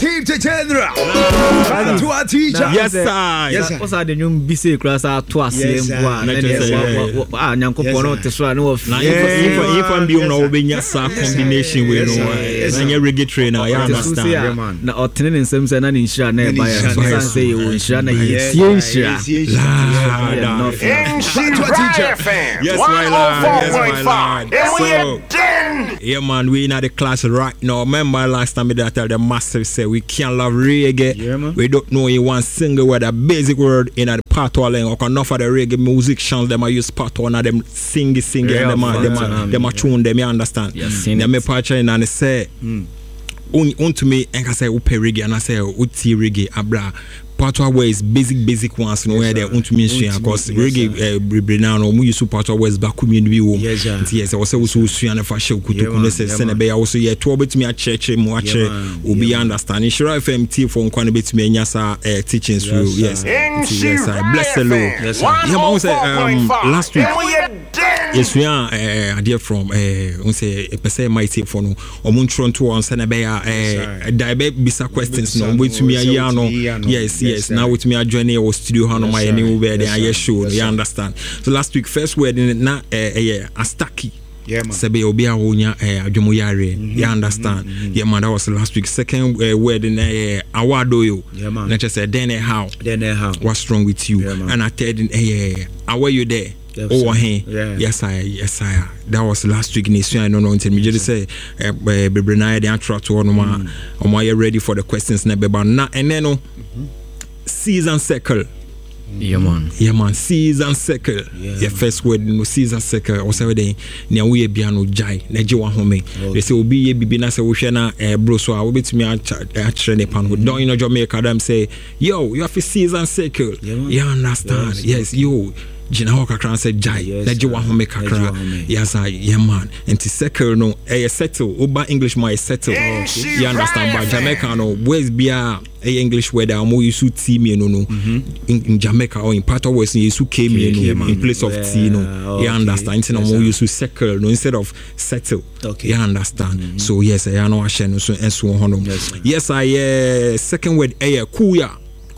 Keep the general. To our teacher. Yes, sir. Yes, sir. What's the new BC class to us? If I'm being no combination with no reggae trainer, I understand. Now, attending some and insure nearby. Say you insure. Yes, my lord. So, yeah, man, we in the class right now. Remember last time I tell the master say we can't love reggae. Yeah, man. We don't know in one single word, a basic word in the part or enough of the reggae musicians them I use part one of them sing and them a tune them, you understand? Yes, them me part in and say to me and I say upe reggae and I say uti reggae abra. Part of ways basic ones no where they want me because reggae now no use part of ways back community home. Yes, also and fashion kutu say send be also ye to bet me a church mo a obi understand. Sure FMT for nkwan bet me nyasa teachings through. Yes, I bless the Lord. Yeah, say last week yes we are idea from we say a person mighty for no omuntron to on send be diabe bisa questions no bet me a no. Yes, now with me I join our studio on my new bed and I show you understand. So last week first word in na Astaki. Yeah, man. Sebe obi a wonya adwomo yare. You understand? Yeah, man, that was last week. Second word in awadoyo. Yeah, man. Let's just say then how what's wrong with you? Yeah, and I third in how were you there? Oh, hey. Yes, I. That was last week in Israel. I don't know until me just say, Bebrenaya, the attract to one. Am you ready for the questions? Never, na and then season circle. Yeah, man. Season circle. The first word no season circle. Or say they near we be no jai. Nejiwa home. They say obi ye bibi na say we share na bro so I will be to me a train pan. Don't you know Jamaica? Them say yo you have a season circle. You understand? Yes, yo. Jina ho kakra say jai na je wa home kakra yes yeah man and to circle no settle oba English my settle you understand but Jamaica no where's bia English word am we use T me no in Jamaica or in part of West you K me no in place of T no you understand so we use circle no instead of settle you understand so yes I know share no so enso ho no yes I second word kuya.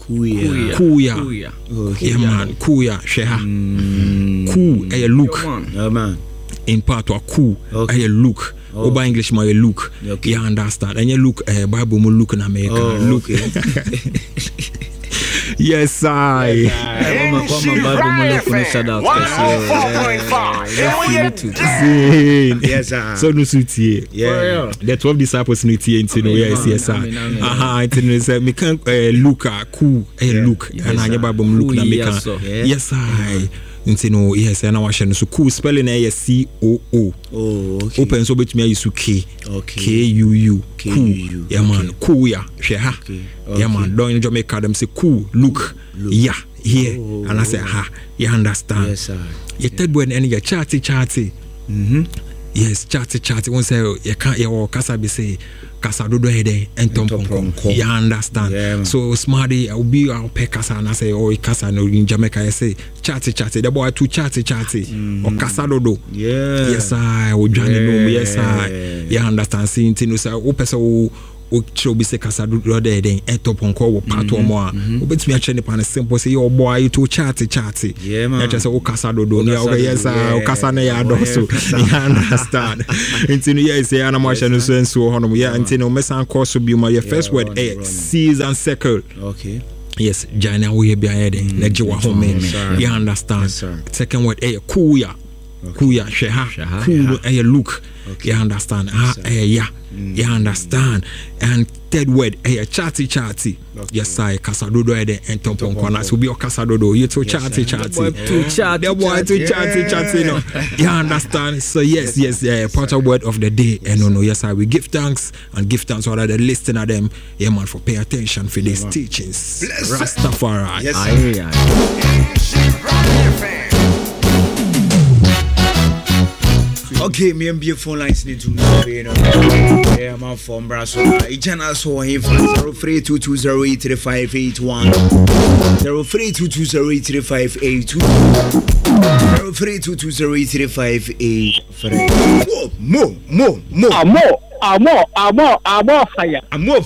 Yeah, man. Kuya. Sheha. Cool. A look. Man. In part of cool. A look. Oba English my look. You understand? And you look. Bible mo look in America. Look. Yes, I. Yes, sir. So no suit yeah. The 12 disciples no tie into no yes, sir. Into say me can look cool look and I Bible look na me can. Yes, I. Into no yes, and I was so cool spelling COO. Okay. Open so bet me use K. KUU. Cool. Yeah, man. Cool ya. Sheha. Yeah, man. Don't in Jamaica them say cool. Look. Yeah. Here. And I say ha. You understand? Yes, sir. You third word and you chatty. Yes, chatty. One say you can't you kasa be say kasa do hede and tompon. You understand? Yeah, so smarty will be our pay kasa and I say oh kasa no in Jamaica I say chatty. The boy too chatty. Or kasa do. Yeah. Yes, I will join you. Yes, I. You understand? Seeing things say o person o show be say kasa do there then tompon ko part one more. O bet me actually pan simple say your boy you too chatty. Yeah, man. You just say o kasa do. Yes, o kasa na ya do so. You understand? Until yes, say ana ma share so hono. Yeah, until no mesan course be my first word season circle. Okay. Yes, Jana we be here then. Nejiwa home. You understand? Second word kuya. Sheha. Cool look. You understand? You understand? And third word chatty. Yes, I kasadodo and tompon kwana so be o kasadodo you too chatty. The boy too chatty no. You understand? So yes, part of word of the day and no yes I will give thanks and give thanks to all the listener them man for pay attention for these teachings. Rastafari. Yes, okay, me and be phone lines need to yeah, my phone brasso. Ijana so here for 0322083581 0322083582 0322083583 more. fire.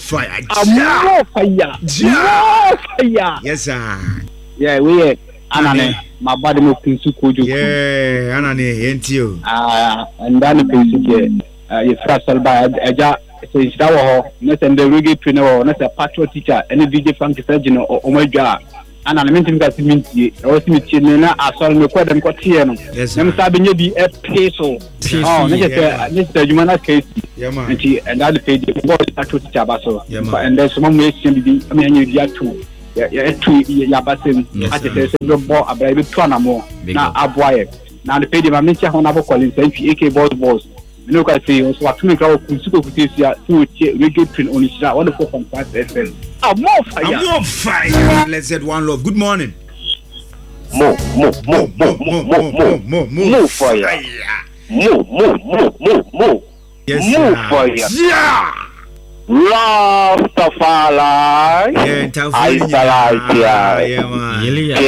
Yes sir. Yeah, we anane my body mo pinsu kojo. Yeah, anane entio. And then pinsu ye frasal ba eja se shida wo na se the reggae trainer wo na se patrol teacher any DJ Frank Sergeant o madwa anane mentim ka siminti o siminti na asol me kwedem kwatie no. Na msabe nye bi e peso. Na je se juma na case. Yeah man. And that page go patrol teacher ba so. And then some me sia bi am anya dia too. Ya basim ati se bo abraibe tuanamo na aboye na the page ma mentia ho na bo Collins AK boss no ka say so atumi ka kunsuko kutesia so reggae train on Isha 104.5 FM. More fire. Let's get one love. Good morning. More fire. More. Yes, more fire. Yeah. Rastafari. Yeah, man.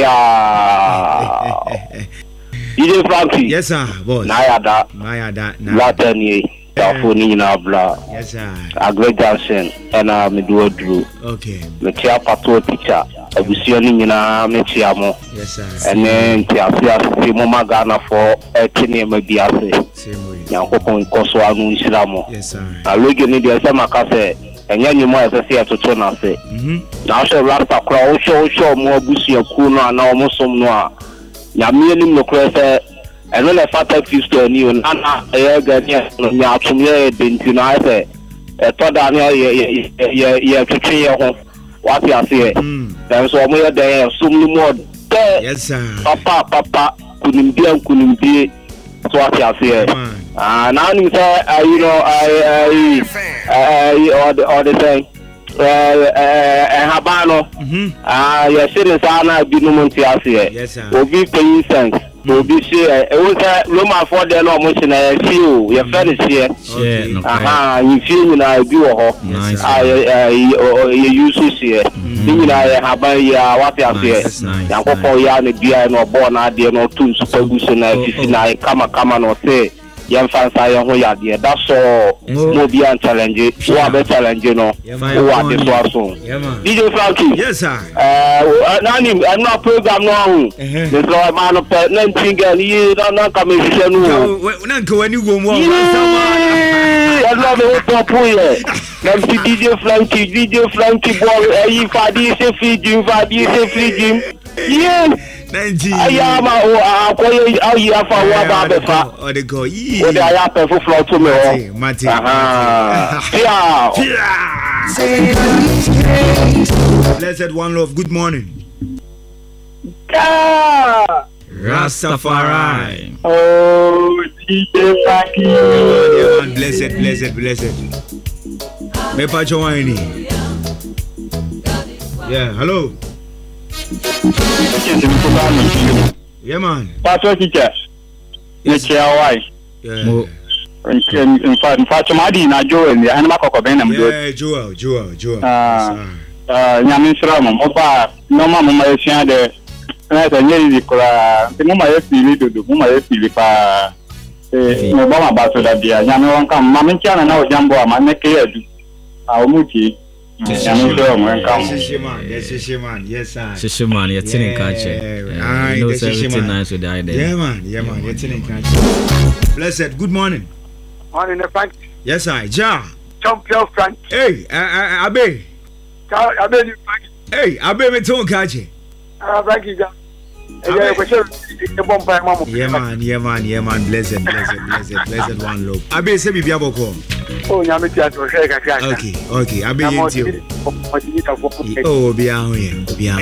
DJ Frankie. Yes, sir. Boss. Nayada. Latani. Tafoni na bla. Yes, sir. Agre Johnson. Ena meduo Drew. Okay. Metia pato teacher. Abusioni nyina metia mo. Yes, sir. Ene ntia fi mo magana for etini mebiase. Same way. Yankopon koso anu nshira mo. Yes, sir. Aloge ni de se makase. Enya nyimo esese atoto na se. Na so rasta kra o show mo abusia ku no ana o mosom no a. Nyame nim no kra se eno le fata fisto ni o na e ga ni no nya atumye denti na se e to da ni ye twetwe ye ho wati ase dan so mo ye den sum ni mo de. Yes, sir. Papa kunimbie so wati ase now you say you know or the thing habano you see sana binumunti ase. Yes, sir. Obi paying sense obi share e wo say Roma for there no mo shina ya feel your friend is here. You feel na bi wo ho you use share ni na ya haban ya wati ase yankopon ya na bia no bo na ade no tun super guso na fifi na kama no say yam fansa yo ho ya de that's all no be an challenge wo be challenge no wo ade so aso. DJ Frankie. Yes, sir. Nani I'm not program no the so man of 19 girl you don't come in no na nka wani go mo I love it top here. Let me DJ Frankie boy fadi se free gym yeah 19 ayama o akoye ayi afa wa ba be fa o de go yi o de aya pe fu flow to me o mate Blessed one love. Good morning. Rastafari. Oh, DJ Frankie. Yeah, man. Blessed. Me pacho wani. Yeah, hello. Yeah, man. Patrol teacher. Yes. Yeah. In fact, Madi na Joel, the animal cocobenam. Yeah, Joel. Yamin Sram, Oba, no mamma, the Navy Kura, the Mumma Fili, Mumma Fili, Mobama Basso, that dear Yaman come, Maminchana, now Jambo, my neck, our Muti. Yes, sir. Shishiman, you're telling culture. No, everything nice with the idea. Yeah, man, you're telling culture. Blessed, good morning. Morning, Frank. Yes, sir. Ja. Champion Frank. Hey, Abe. Abe, Frank. Hey, Abe, me ton culture. Frankie, ja. Yeah, man. Blessed one love. Abe, say be aboko. Oh, Yamitia to shake a cat. Okay. Abe, you. Oh, be out here.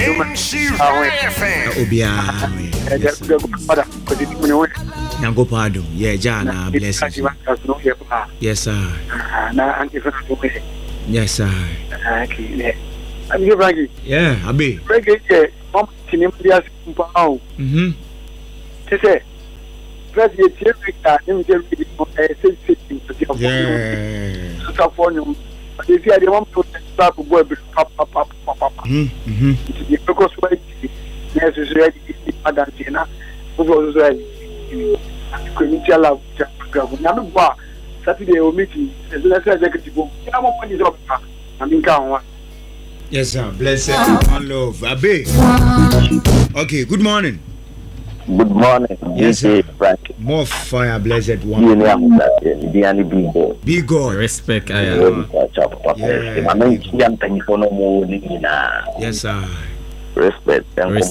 Nango pardon. Yeah, Jana, bless you. Yes, sir. Yes, sir. I'm here, Frankie. Yeah, Abe. Reggae, Mom, Tinimbias, Pao. To say, President America, yeah. California. If you had a one to start work, papa. Because necessary, Adana, who was ready. Couldn't tell us, Saturday we meeting. The national executive. I'm on the job. I'm in Kawa. Yes, sir. Blessed one love. Abe. Okay. Good morning. Good morning. Yes, sir. Frank. More fire, blessed one. Big God. Respect. Yeah. Yes, sir. Respect.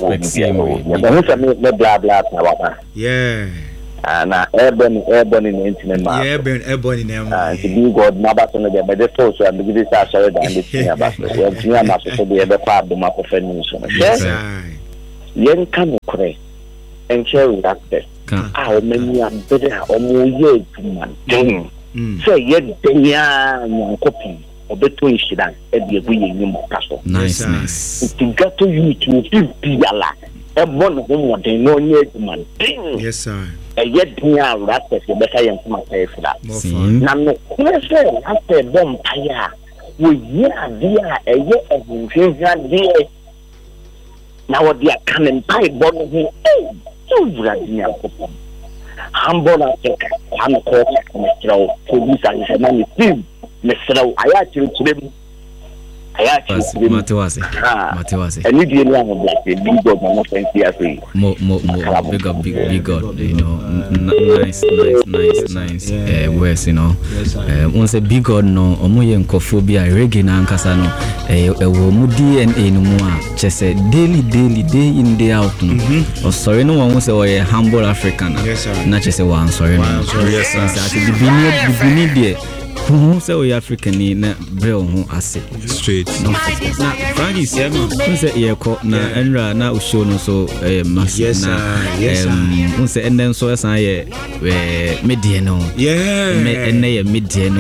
Yeah. Na urban in the internet. Yeah, urban in them. To be God, my back on the bed, the social and the video are sorry that I'm listening about the words. Me and my sister be ever part of my profession. Yes, Yen can correct and share with that. How many are better or more yet, man? Say, yet, Denya, copy. Between Shidan and the agreeing castle. Nice. To get to you to 50 dollars. And one of them they know yet, man. Yes, sir. Yet, near Rastas, the better young man say for that. Now, no, after bomb fire, we hear dear a year of infusion dear. Now, what they are coming by born of him, so Virginia. Humble Africa, I'm a court, Mr. Police and Germany team. Mr. I actually to them. I actually Matewase. And you didn't have a black big God, my friend here. More big God, you know. Nice. Words, you know. Once a big God, no, Omoyen Kophobia, reggae, and Casano, a DNA no more. Just a daily, day in, day out. Or sorry, no one was a humble African. Yes, sir. Not just a one, sorry. Yes, sir. The need who say we African in Bell who assay straight. Now, Frankie said, who said, yeah, na Enra now show no so, yes, who said, and then so as I mediano, and they mediano,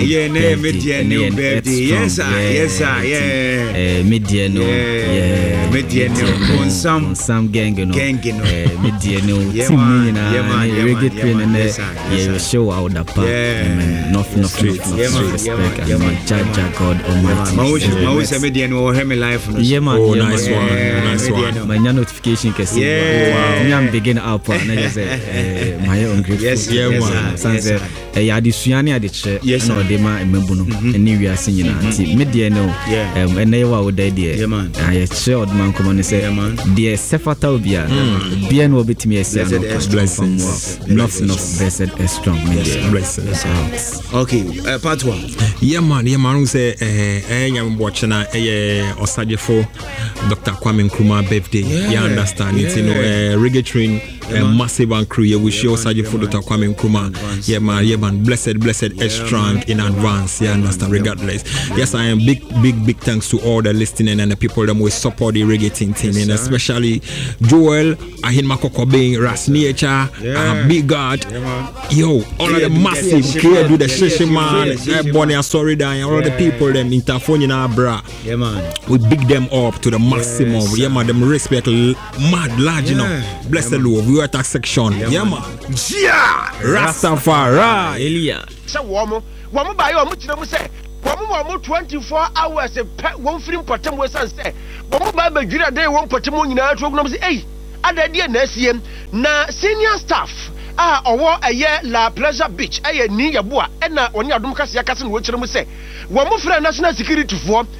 yes, mediano, some gang, mediano, reggae train, and they show out the part, nothing. Respect and my judge God Almighty. Always a median or hemi life. Yeah, man. Oh, nice one. My notification can see. I'm beginning up and I say my own grateful. Yes, yeah, man. Sanse the Suani at the church. Yes, no, they might remember no. And we are singing anti mediano. And they were with the idea. Yeah, man. I shared man come and say, man, dear Sefatobia, Bien will be to me a blessings. Nothing of blessed and strong. Blessings. Okay. Part 1. Yeah man who say I'm watching Osaje for Dr. Kwame Nkrumah birthday. You understand it, you know, reggae train massive and crew. We show Osaje for Dr. Kwame Nkrumah. Yeah man, blessed strong in advance. You understand, regardless. Yes, I am big thanks to all the listening and the people that will support the reggae thing, and especially Joel, Ahin Makokobing, Ras Nature, Big God. Yo, all of the massive crew do the shishi man, Bonnie sorry dying, all of the people them interphone bra. Yeah man. We big them up to the maximum. Yeah man, them respect mad large, you know. Bless the Lord. We attack section. Yeah man. Yeah. Rastafari. Elia. Say woman buy you much say woman 24 hours one film potem we say woman buy Nigeria day one potem nyina atwo say hey adade na asiem na senior staff owo eye La Pleasure Beach eye ni yabo a na oni adom kase yakase no kire mu se wo mo fra national security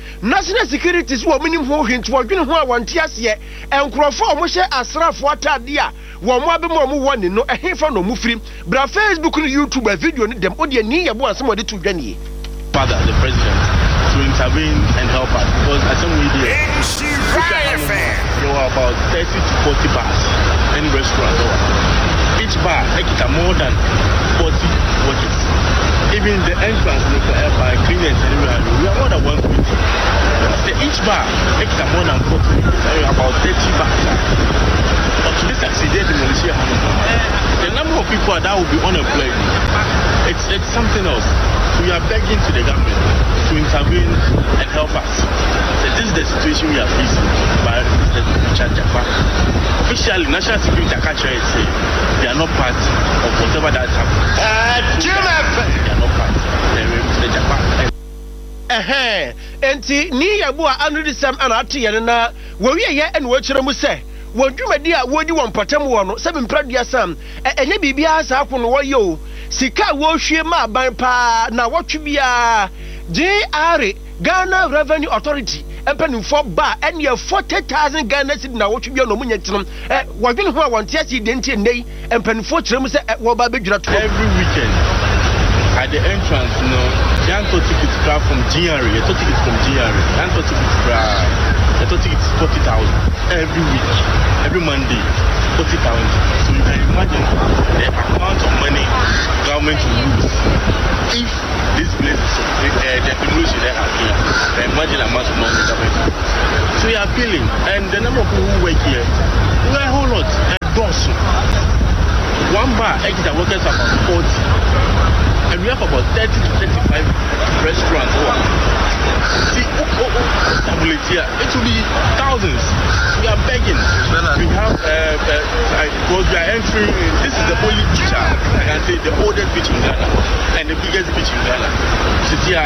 wo minim ho hwenti wo dwene ho a wonte ase enkrofo o mo hye asrafo atade a wo mo abe mo woni no ehefa no mu firi bra Facebook and YouTube video ni dem odi ni yabo asem odi to dwane father the president to intervene and help us because I think we did there were about 30 to 40 bars and restaurants. Each bar makes more than 40 workers. Even the entrance by cleaners anywhere, we are more than 150. Each bar makes more than 40, about 30 bars. But to this succeeded in Malaysia, the number of people that will be unemployed, it's something else. We are begging to the government to intervene and help us. So this is the situation we are facing by Richard Japan. Officially, National Security Academy say they are not part of whatever that happens. They are not part. They are Mr. Japan. Enti ni yabu a anu disam ana ate ye na wo wie ye en wo kire mu se wodwumadi a wodi won patam wo no se bempradua sam enye bibia sa ko no wo yo sika wo hwie ma ban pa na wotwe bia JR Ghana Revenue Authority empanimfo ba ene 40,000 Ghana cedi na wotwe bia no munya tinom wadwene ho a wonte asi denti nei empanimfo kirem se wo ba bedwira to every weekend at the entrance Jan to tickets from GRA, tickets from GRA, Jan to tickets 40,000 every week, every Monday, 40,000. So you can imagine the amount of money government will lose if this place is the demolition they have here. Imagine the amount of money government will lose. So we are appealing, and the number of people who work here, we are a whole lot, one bar, extra workers about 40. And we have about 30 to 35 restaurants. See, it will be thousands. We are begging. We have, because we are entering, this is the only beach, I can say, the oldest beach in Ghana and the biggest beach in Ghana. City,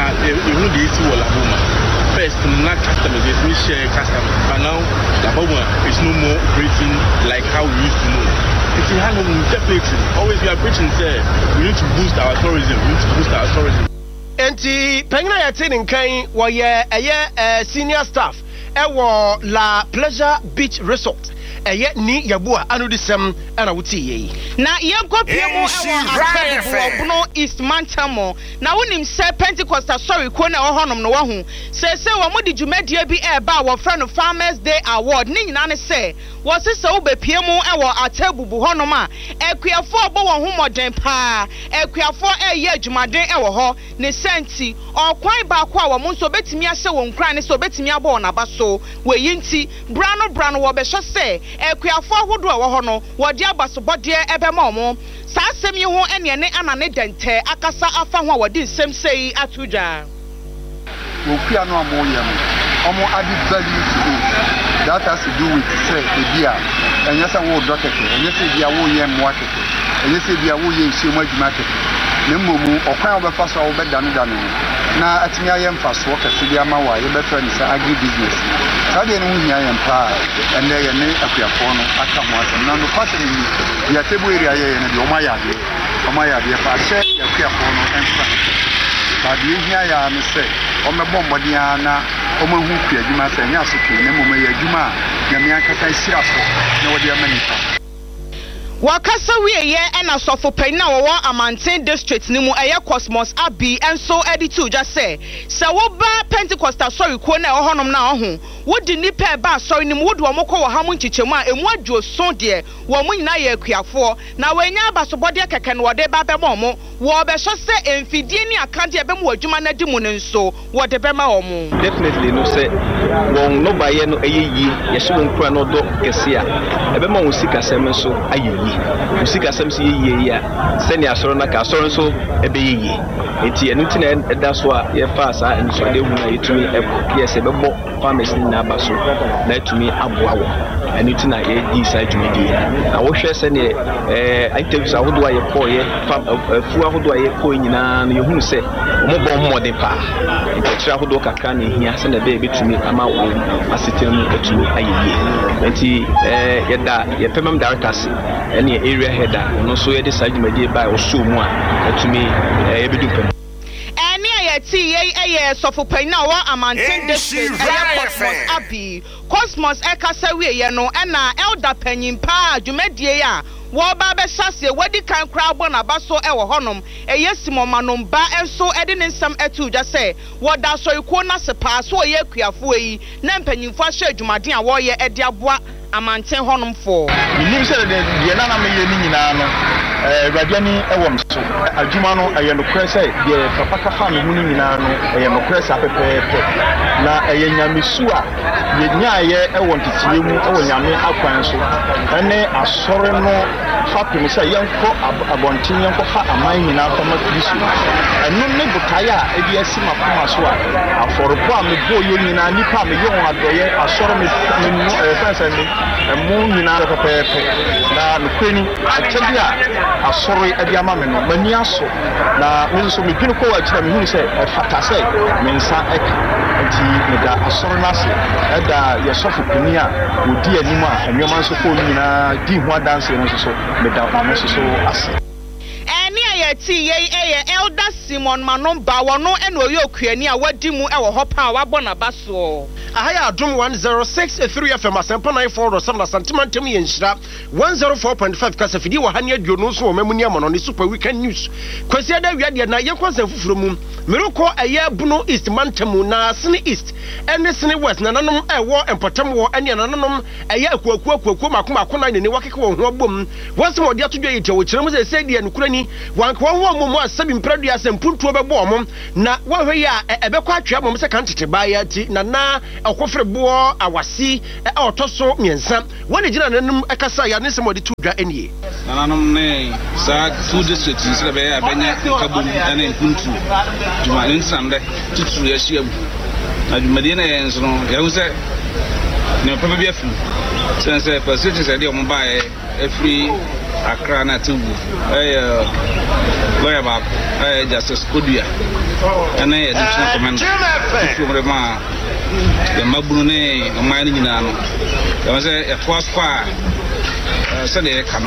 first, not customers, we share customers. But now, Laboma is no more operating like how we used to know. It's definitely always we are preaching say we need to boost our tourism. Enti pengina ya tini nkai wa ye senior staff ewo La Pleasure Beach Resort eye ni yabua anu disem ana wuti ye na yenkopie mu ewo Akobo East Mantamo na wonim se Pentecostal sorry ko na honom no wahu se wo mo di dwumadie bi ba wo fra no Farmers Day Award ni nyina ne se wo se wo bepie mu ewo Atebubu honom a ekuafo obo wo hu moden pa ekuafo eye adwumaden ewo ho ne senti okwan ba kwa wo mo nso betimi ahye wo nkran ne so betimi abo na baso we yinti brano wo be hye se ekuafo ahodo wo ho no wo de abasobode ebema omo sa asem yi ho ene ne anane dente akasa afa ho a wodi nsem sei atudwa okua no amoyem omo added value to it that has to do with say ebia enyesa wo doctor enyesa ebia wo yem market enyesa ebia wo ye nsiemu adwuma market ne mmomu okwan obefa so wo bedanu danu na atimi ayem faso kase bia ma wa ye befa ni sa agri business sade no hia yem pa ende ye ne akuafo no aka ho asem na no kwase ni ya tebu area ye ne de omayade fa hye ya akuafo no enfa ba de hia ya no se omebom bodia na omahu kuadwuma se nya so ke ne mom ye adwuma na me akasa sirafo na wode amanifa wakasa wiye ena sofo penna wo Amanten district ni mu eye Cosmos Abi enso editu ja se wo ba Pentecostal sorry ko na honom na ho wodi nipa ba sorry ni mu wodi wo mokọ wo hamu nchichemu a emu adwo so de wo mu nyina ye akuafo na wenya abasobode keke no wode ba bemo mo wo be so se emfidie ni akade e bemu adwuma na di mu ne nso wode be ma wo mu definitely no se won no ba ye no eyeyi ye hye won kura no do kese a e be ma won sika sem so ayeyi musika sem si yeyi a seni asoro na ka asoro so ebe yeyi enti enu ti na eda so a ye fa sa enso de hu na yetumi e yes e be bo farmers ni na baso na yetumi aboawo enu ti na ye di sa dwumidi na wo hwe se ne interviews ahodo a ye ko ye fu ahodo a ye ko nyina na ye hu se mo bo mmode pa enti tira ahodo kakra na hia se na be betumi ama wo asitemu etumi ayeyi enti ye da ye pemam directors any area header no so ye decide me by oso mu a atumi ebedupem any ayeti ye sofo penna wo Amanten district Cosmos Abi Cosmos ekasa wiye no na elder penyin pa dwumadie ya wo ba be hyase wadi kan kra bo na baso ewo honom yesimomanom ba enso ede ne nsam etu dwa se wo da so iko na se pa so ye kuafo yi na mpanyimfo ahye adwumaden a wo ye ede aboa Amanten honom fo nim se de na me ye ni nyina no radiani ewom so adwuma no aye no krese de papa kafa me hu ni nyina no aye no krese apepepe na aye nyamesu a ye nyaaye ewon titiye mu ewo nyame akwan so ene asore no fapem se yenko abontin yenko ha aman nyina fama kristo enu ne butaya e bi asima koma so a aforopo a me boyo nyina nipa me yon adoye asore me no fense ni emu nyina pepepe na nukwani atebia asori adiama me no mani aso na me so me dwene ko wa kira me hu se fata se me nsa eka nti meda asɔre n'ase ɛda yɛsɔfo panyin a wodi anim a nneɛma nso fo nyinaa di ho adanse no nso so meda ɔno nso so ase. Eni ayeti ye Elder Simon Manomba wono eno oyo kuani a wadi mu e wo hopa wa bɔ na baso. Ahaya Adum 106.3 FM asempa 94.7 santimantem ye nhyira 104.5 kasafidi wa hane aduonu so wo mamuni amono ne super weekend news. Kwasi ada wiade na ye kwansan fufuro mu Miroko eye Buno East Mantamu na Sene East ene Sene West na nanom ewo empotam wo ene nanom eye akuaku makoma ne ne wakeke wo ho abom wonse mo de atodwa yete wo kyerem se de nukurani wanko ho mo mo asabi mpradua sempuntuo bebo mo na wahwe ya ebekwa atwa mo se kan tete ba ya ti na akofre bo awasi otoso miensa woni gina nanum ekasa ya ne se mo de tudwa enie nanom ne sa food district se be abenya kabum ene mpuntu juma nsande tutu ya shiabu adumade na yenso no yahu se ne papa bi afu sense facility se de o mba every Accra na Tubu lawyer ba Justice Kodua and the additional commander from Rema the Mabunu ne mine nyina no there was a first fire Sunday come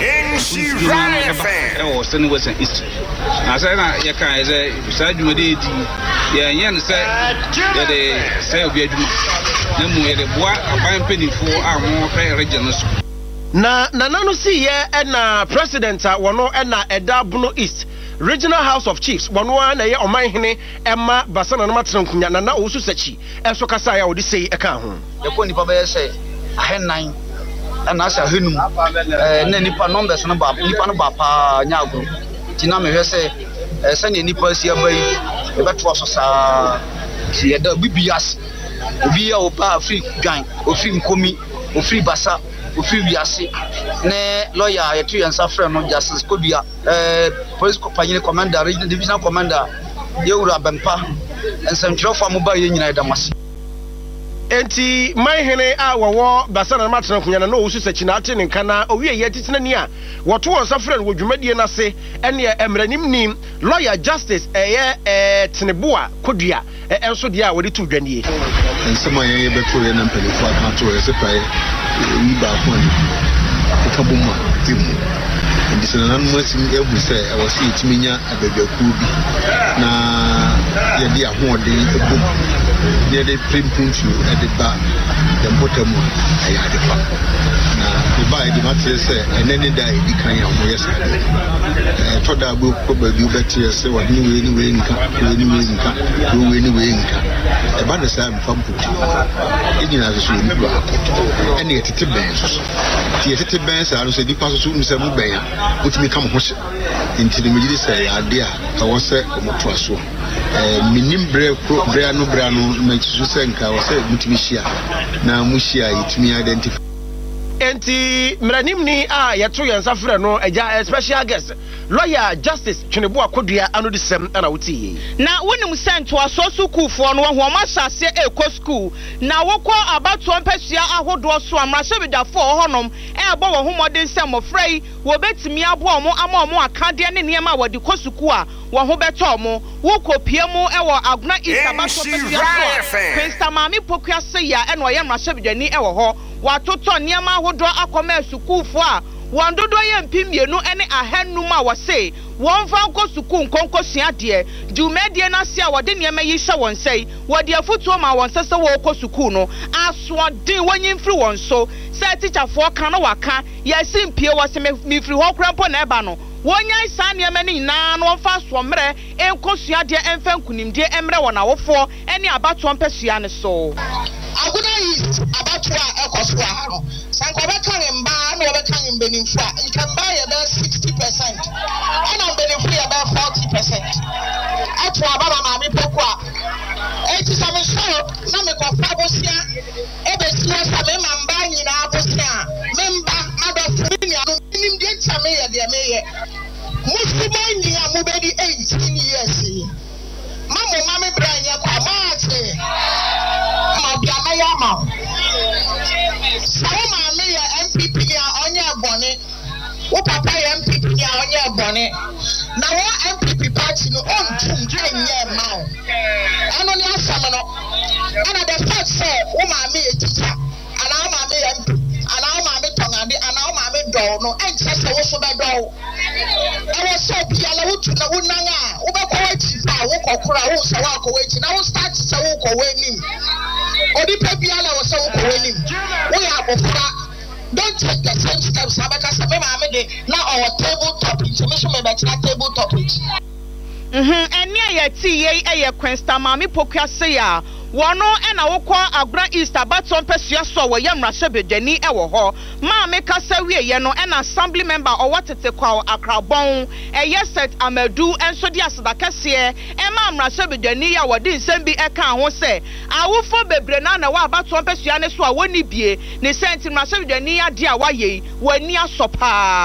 or Sunday West and East I said you can is a beside you di yen say they say obi adwuma na mu ye de boa aban penny for amon regional na nanu si ye na president wono na Eda Buno East Regional House of Chiefs wono na ye omanhene ema basana na matrenkunya na osu sachi enso kasa ya odi sei eka ho ye ko nipa be say ahenan na asa henum na nipa numbers no ba nipa no ba pa nya agro tina me hwe say sane nipa si abai e beto so sa si ye da bibias obi ya oba free gan ofri nkomi ofri basa ofri wiase ne lawyer yetu yansa frɛ no Justice Kodua police company commander regional division commander yewura bempa ensentwerefo amoba ye nyina edamase enti manhene a wowo basana matena kunya na osu sachi na ate ne kana owie ye titena ni a woto wonsa frɛ no wodwumadie na se ene emranim nim lawyer Justice teneboa Kodua enso dia a wodi to dwanie ensema ye beto ye na mpelifo akanto ye se prae yi ba ko ni kabuma timu ndi se na nanu asim ebu se e wo se itiminya abagaku bi na ye dia hoɔden ebum ye de primpuntu e de ba de mpotamu ayi ade fa na e ba e di matre se enene da e di kan ya mo ye sa to da bo ko ba bi betie se wa ni we nka e ba na sa mfamputi e di na so ni ba ene etete ben so ti etete ben sa no se di paso so nsa mu ben ya otimi kam ho hye nti me yiri se ade a wo se omoto aso minim bre no me su se nka wo se mutimi hia na mu hia yitimi identify enti mranim ni a yeto yansa frɛ no agya special guest lawyer Justice Teneboa Kodua anodisem ana wuti na wonim sento asoso kuufo no ho masase eko school na wokɔ abato mpasua ahodo so amrahye bidafo honom ebo wo homodin sem ofrei wo betimi abo omo ama omo akade ne niema wodi kosuku a wo ho beto omo wo kopie mu ewo aguna isabato mpasua so Prince Mami Pokua se ya eno ye mrahye bidani ewo ho watoto niema ahodo akoma sukuufo a wandodo ye mpimienu ene ahanum a wose wonfa nko suku nkonko suade dwumedie na se a wode niema yi hye won sei wode afutuo ma won sese wo ko suku no asodin wonyimfiri won so se teacher fo kan no waka ye simpie wo se mifiri ho krampo na eba no wonyai sa niema ni na no wonfa so mre enko suade emfa nkunimdie emre won awofo ene abato mpesua ne so aguna yi abato a ekoso a no sanko be kan mba na be kan mbenimfu a nkamba ye be 60% ana mbenimfu ye be 40% ato ababa Mami Pokua eti sa me so na me ko fa bosia e be sia sa me mamba nyina bosia memba madofu ni anu nim de chame ye de me ye musuman ni amubedi 18 years mamu Mami Branya kwa maate ma yama sama me ya MPP ya onye bone wo papa ya MPP ya onye bone na wo MPP party no on tum enye ma o ano ni asam no And the fact say, oh my me a teacher, and now my me and now my me tongandi, and now my me do no, and just also by do. I was so piala to the Unanga, Ubakochi, Wokokura, who saw Wako, now start to Woko winning. Odi Piala was so winning. We are don't take the same steps. Now our table topic. Table topic. And near TA Quensta Mami Pokia Saya. Wano and Awakwa Agra East about some Persia saw where Yam Rashabi Jenny Ewo. Ma make us say we yano an assembly member or what it's a call a crabon. A yes set Amedu and so dias the cassia. And Mam Rashabi Jenny, our din send be a can who say. I will for Brenana about some Persianes who are one be. They sent in Rashabi Jenny, dear Waye, when near Sopa.